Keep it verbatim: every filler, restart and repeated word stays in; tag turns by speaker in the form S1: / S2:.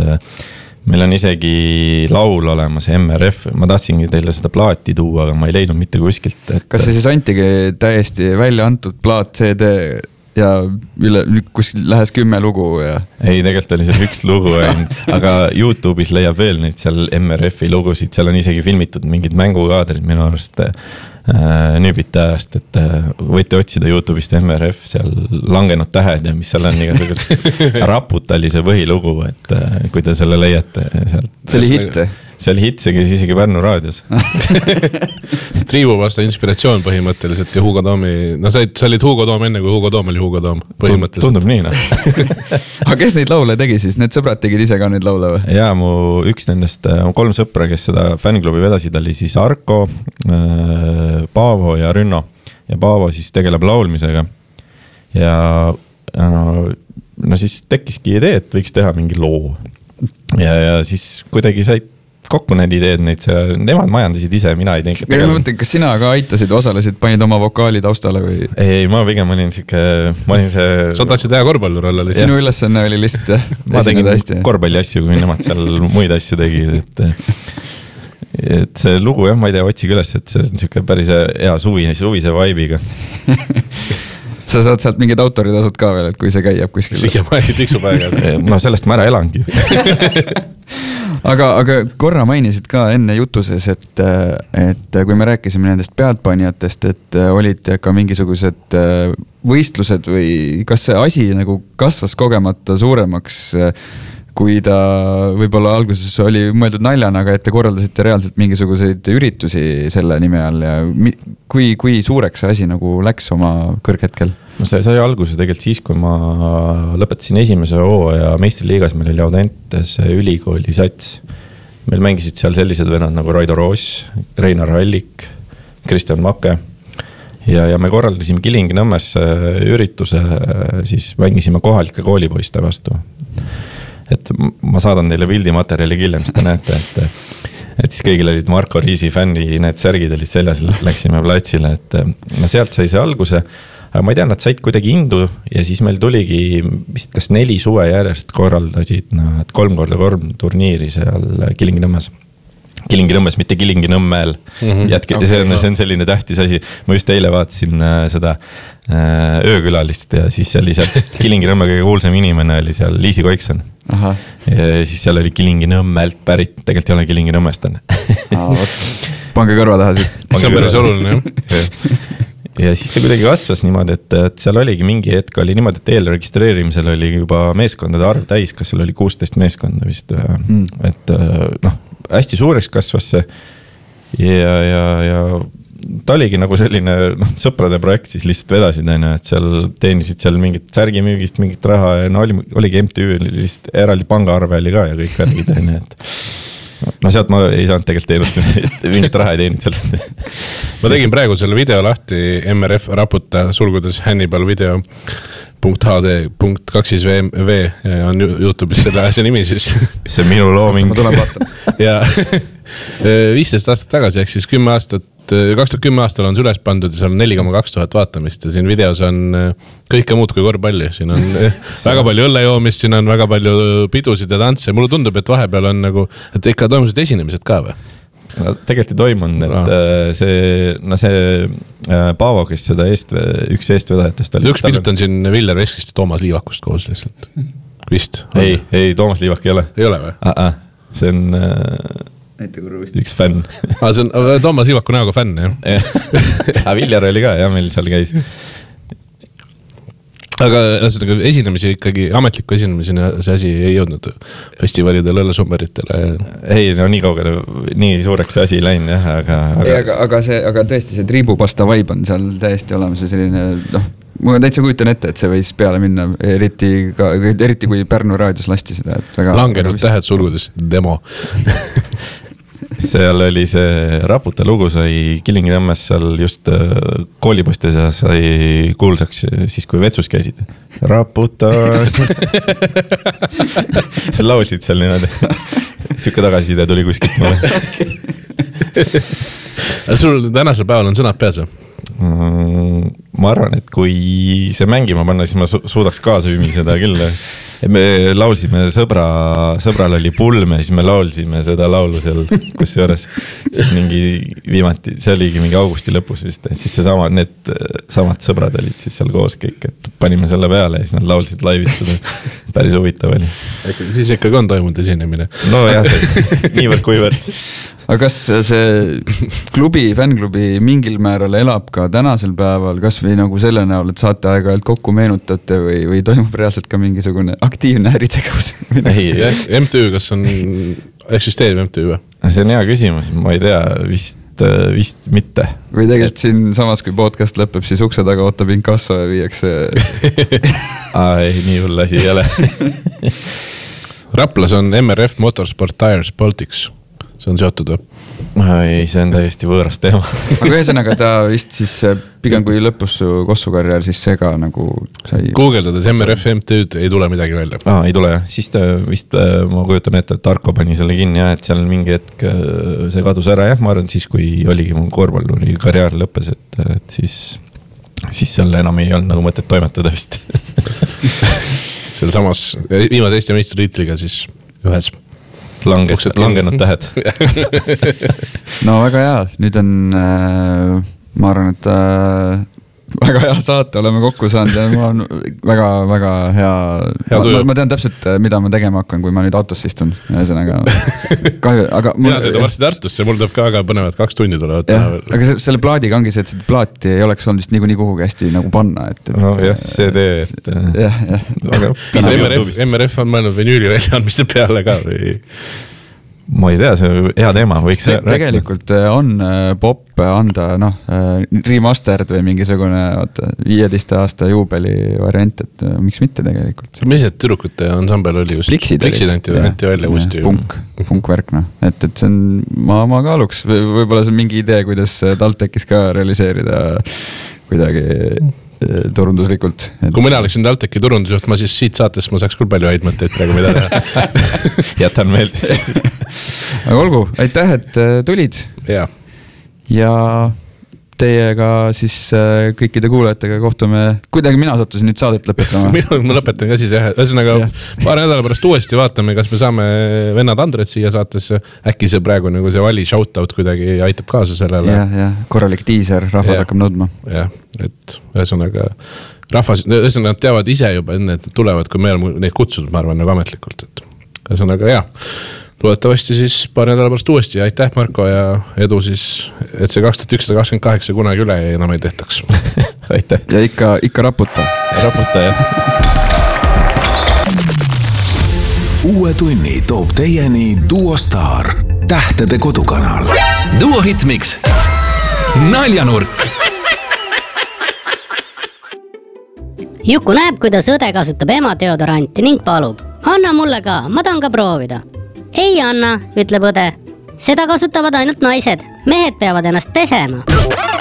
S1: meil on isegi laul olemas, M R F, ma tahtsingi teile seda plaati tuua, aga ma ei leidnud mitte kuskilt. Et...
S2: Kas see siis antigi täiesti välja antud plaat C D ja üle, kuskil lähes kümme lugu ja... Ei, tegelikult oli seal üks lugu, aga YouTube'is leiab veel neid seal M R F-i lugusid, seal on isegi filmitud mingid mängukaadrid minu arust äh, nüübite ajast, et äh, võite otsida YouTube'ist M R F, seal langenud tähed ja mis seal on igasugust Raput oli see põhilugu, et äh, kui te selle leiate sealt. See oli hitt?
S1: See oli hitt, see käis isegi Pärnu raadios.
S3: Triibu vasta inspiratsioon põhimõtteliselt ja Hugo Toomi, no sa, sa olid Hugo Toom enne kui Hugo Toom oli Hugo Toom põhimõtteliselt.
S1: Tundub nii, no.
S2: Aga kes neid laule tegi siis? Need sõbrad tegid ise ka neid laule või?
S1: Jaa, mu üks nendest kolm sõpra, kes seda fänniklubi vedasid, oli siis Arko, Paavo ja Rünno. Ja Paavo siis tegeleb laulmisega. Ja no, no siis tekkiski idee, et võiks teha mingi loo. Ja, ja siis kuidagi said kokku need ideed, neid see, nemad majandasid ise, mina ei teinud.
S2: Ma mõtlen, kas sina ka aitasid, osalesid, panid oma vokaali taustale või?
S1: Ei, ma pigem olin siuke, ma olin see...
S3: Sa tahtsid teha korvpallur olla lihtsalt.
S2: Sinu ülesanne oli lihtsalt
S1: ma tegin korvpalli asju, kui nemad seal muid asju tegid, et, et see lugu, jah, ma ei tea, otsige üles, et see on siuke päris hea suvi, suvise vaibiga.
S2: Sa saad sealt mingid autoritasud ka veel, et kui see käib kuskil.
S3: Siia ma ei tiksub aega.
S1: No sellest ma ära elangi.
S2: aga, aga korra mainisid ka enne jutuses, et, et kui me rääkisime nendest peadpanijatest, et olid ka mingisugused võistlused või kas see asi nagu kasvas kogemata suuremaks, kui ta võib-olla alguses oli mõeldud naljana, aga et te korraldasite reaalselt mingisuguseid üritusi selle nime all ja kui, kui suureks see asi nagu läks oma kõrghetkel?
S1: No see sai alguse tegelikult siis, kui ma lõpetasin esimese hooaja meistriliigas, meil oli Audentes ülikooli sats. Meil mängisid seal sellised vennad nagu Raido Roos, Reinar Hallik, Kristjan Make ja, ja me korraldasime Kilingi-Nõmmes ürituse, siis mängisime kohalike koolipoiste vastu. Et ma saadan teile pildimaterjali kiljem, mis te näete, et, et siis kõigil olid Marko Riisi fänni, need särgid olid seljas, läksime platsile, et no sealt sai see alguse, aga ma ei tea, nad said kuidagi indu ja siis meil tuligi vist kas neli suve järjest korraldasid nad kolm korda kolm turniiri seal Kilingi-Nõmmes. Kilingi-Nõmmes, mitte Kilingi-Nõmmel. Mm-hmm. Jätke, okay, see, on, see on selline tähtis asi. Ma just eile vaatasin äh, seda äh, öökülalist ja siis oli seal Kilingi-Nõmme kõige kuulsam inimene oli seal Liisi Koikson. Aha. Ja siis seal oli Kilingi-Nõmmelt pärit, tegelikult ei ole Kilingi-Nõmmest on.
S2: Pange kõrva taha siit.
S3: See on päris oluline, jah.
S1: Ja siis see kuidagi kasvas niimoodi, et, et seal oligi mingi hetk oli niimoodi, et eelregistreerimisel oli juba meeskondade arv täis, kas seal oli kuusteist meeskonda vist, mm. et noh, hästi suureks kasvas see ja, ja, ja ta oligi nagu selline noh, sõprade projekt siis lihtsalt vedasid, et seal teenisid seal mingit särgimüügist, mingit raha ja no oli, oligi M T Ü, lihtsalt eraldi pangaarve oli ka ja kõik värgid, et no sealt ma ei saanud tegelikult teenust, mingit raha ei teeninud seal.
S3: Ma tegin praegu selle video lahti M R F Raputa sulgudes Hannibal video punkt H D punkt kaks V on YouTube'is selle asja nimi siis.
S1: See on minu looming.
S2: Ma tulen vaatama.
S3: Ja viisteist aastat tagasi, ehk siis kümme aastat, kaks tuhat kümme aastal on see üles pandud ja seal on neli koma kaks tuhat vaatamist ja siin videos on kõike muud kui korvpalli. Siin on väga palju õllejoomist, siin on väga palju pidusid ja tantse. Mulle tundub, et vahepeal on nagu, et ikka toimusid esinemised ka või?
S1: No, tegelikult ei toimunud, et no. see, no see Paavo, kes seda eest, üks eestvedajatest oli.
S3: Üks pilt on siin Viljar Veskist ja Toomas Liivakust koos lihtsalt. Vist.
S1: Ei, ei, Toomas Liivak ei ole.
S3: Ei ole või?
S1: A-a. See on üks fänn.
S3: Ah, see on Toomas Liivaku näoga fänn, jah?
S1: Aga Viljar oli ka, jah, meil seal käis.
S3: Aga esinemisi ikkagi, ametliku esinemisi see asi ei jõudnud festivalidele, õllesummeritele.
S1: Ei, no nii kaugele, nii suureks see asi läinud, jah, aga...
S2: Aga, aga, aga, see, aga tõesti see triibupasta vibe on seal täiesti olemas ja selline, noh, ma täitsa kujutan ette, et see võis peale minna, eriti, ka, eriti kui Pärnu raadios lasti seda. Et väga,
S3: langenud tähed sulgudes, demo.
S1: Seal oli see Raputa lugu sai Kilingi-Nõmmes seal just koolipoiste seas sai kuulsaks siis, kui vetsus käisid. Raputa. See laulsid seal niimoodi. Siuke tagasiside tuli kuskilt mulle.
S3: Sul tänasel päeval on sõnad peas või?
S1: Ma arvan, et kui see mängima panna, siis ma su- suudaks kaasa ümiseda küll. me laulsime sõbra, sõbral oli pulm ja siis me laulsime seda laulu seal, kus juures mingi viimati, see oligi mingi augusti lõpus vist, siis see sama, need samad sõbrad olid siis seal koos kõik, et panime selle peale ja siis nad laulsid laivis seda, päris huvitav oli.
S3: Siis ikkagi on toimunud esinemine.
S1: No jah, see niivõrd kuivõrd.
S2: Aga kas see klubi, fännklubi mingil määral elab ka tänasel päeval, kas või nagu selle näol, et saate aega kokku meenutate või, või toimub reaalselt ka mingisugune aktiivne äritegevus?
S3: Ei, M T Ü, kas on eksisteeriv M T Ü või?
S1: See on hea küsimus, ma ei tea, vist, vist mitte.
S2: Või tegelikult siin samas, kui podcast lõpeb, siis ukse taga ootab inkasso ja viiakse...
S1: Aa, ei, nii hull asi ei ole.
S3: Raplas on M R F Motorsport Tires Baltics. See on seotud või?
S1: Ei, see on täiesti võõras teema.
S2: Aga ühesõnaga ta vist siis pigem kui lõpus su kossukarjäär, siis see ka nagu sai...
S3: Googleldades M R F M T Ü-d ei tule midagi välja.
S1: Aa, ei tule jah. Siis ta vist, ma kujutan ette, et Tarko pani selle kinni ja et seal mingi hetk see kadus ära jah, ma arvan, siis kui oligi mu korvpalluri karjäär lõppes, et, et siis, siis seal enam ei olnud nagu mõtet toimetada vist.
S3: Seal samas viimase Eesti meistritiitliga siis ühes
S1: Langes, langenud tähed.
S2: No väga hea, nüüd on äh, ma arvan, et äh, väga hea saate oleme kokku saanud ja ma on väga, väga hea, hea ma, ma tean täpselt, mida ma tegema hakkan, kui ma nüüd autosse istun, ühesõnaga kahju, aga mul...
S3: Mina sõidan varsti Tartusse, mul tuleb ka väga põnevad kaks tundi tulevad.
S2: Ja, aga selle plaadiga ongi see, et seda plaati ei oleks olnud vist nii nii kuhugi hästi nagu panna, et, et
S1: no jah, see tee, et
S2: jah, jah.
S3: M R F, M R F on mõelnud vinüüli väljaandmise peale ka või...
S1: Ma ei tea, see hea teema võiks
S2: Te, tegelikult on pop anda noh, remastered või mingisugune oota, viieteist aasta juubeli variant, et miks mitte tegelikult.
S3: Mis see tüdrukute ansambel oli just?
S2: Pliksid
S3: anti välja uuesti.
S2: Punk, punkvärk noh, et, et see on, ma, ma kaaluks, võib-olla see on mingi idee, kuidas TalTechis ka realiseerida kuidagi turunduslikult. Et...
S3: Kui mina oleksin TalTechi turundusjuht, ma siis siit saatest ma saaks küll palju häid mõtteid praegu mida teha.
S1: Jätan meeldis.
S2: Aga olgu, aitäh, et tulid.
S3: Ja.
S2: Ja teiega siis kõikide kuulajatega kohtume, kuidagi mina sattusin nüüd saadet lõpetama.
S3: Minu, ma lõpetan ka siis jah, ühesõnaga ja. Paar nädala pärast uuesti vaatame, kas me saame vennad Andret siia saatesse, äkki see praegu nagu see vali shoutout kuidagi aitab kaasa sellele.
S2: Jah, jah, korralik tiiser, rahvas ja. Hakkab nõudma.
S3: Jah, et ühesõnaga rahvas, ühesõnaga nad teavad ise juba enne, et tulevad, kui meil neid kutsunud, ma arvan, nagu ametlikult, et ühesõnaga jah. Loodetavasti siis paar nädala pärast uuesti ja aitäh Marko ja edu siis, et see kaks tuhat ükssada kakskümmend kaheksa kunagi üle ja enam ei tehtaks.
S1: Aitäh.
S2: Ja ikka, ikka raputa.
S1: Raputa, jah.
S4: Uue tunni toob teieni Duo Star, tähtede kodukanal. Duo Hitmix, naljanurk.
S5: Juku näeb, kuidas õde kasutab ema deodoranti ning palub. Anna mulle ka, ma tahan ka proovida. Ei anna, ütleb õde. Seda kasutavad ainult naised. Mehed peavad ennast pesema.